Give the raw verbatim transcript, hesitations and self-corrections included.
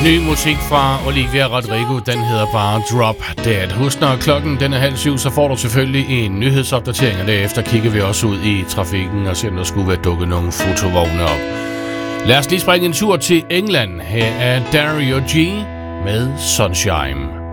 Ny musik fra Olivia Rodrigo, den hedder bare Drop Dead. Husk, når klokken den er halv syv, så får du selvfølgelig en nyhedsopdatering, og derefter kigger vi også ud i trafikken og ser, om der skulle være dukket nogle fotovogne op. Lad os lige springe en tur til England. Her er Dario G med Sunshine.